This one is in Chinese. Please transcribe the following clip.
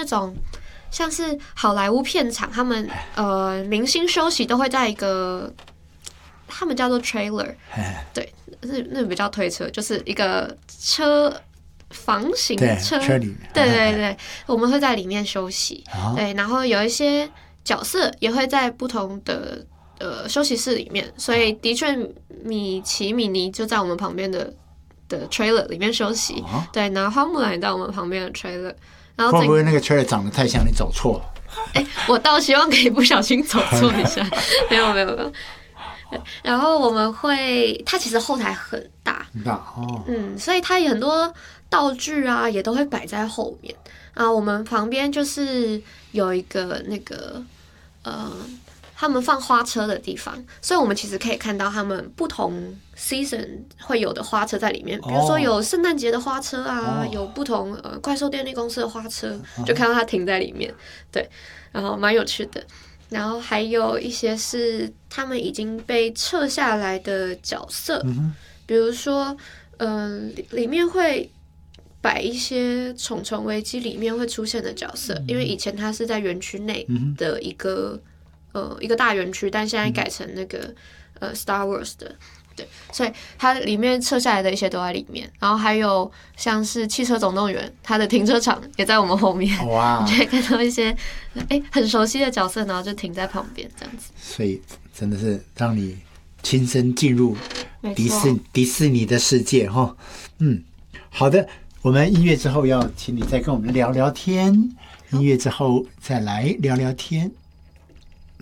那种像是好莱坞片场，他们明星休息都会在一个他们叫做 trailer， 对，那比较推车，就是一个房型车里， 对，我们会在里面休息，对，然后有一些角色也会在不同的休息室里面，所以的确米奇米妮就在我们旁边的 trailer 里面休息，对，然后花木兰也在我们旁边的 trailer， 然后会不会那个 trailer 长得太像你走错了？ 我倒希望可以不小心走错一下，没有。然后我们会，它其实后台很大，所以它有很多道具啊，也都会摆在后面啊。我们旁边就是有一个那个他们放花车的地方，所以我们其实可以看到他们不同 season 会有的花车在里面，比如说有圣诞节的花车啊，有不同怪兽电力公司的花车，就看到它停在里面，对，然后蛮有趣的。然后还有一些是他们已经被撤下来的角色，比如说里面会摆一些《虫虫危机》里面会出现的角色，因为以前它是在园区内的一个大园区，但现在改成那个Star Wars 的，对，所以它里面撤下来的一些都在里面。然后还有像是汽车总动员，它的停车场也在我们后面，你就会看到一些很熟悉的角色，然后就停在旁边这样子。 所以真的是让你亲身进入迪士尼的世界哈。好的，我们音乐之后要请你再跟我们聊聊天，音乐之后再来聊聊天。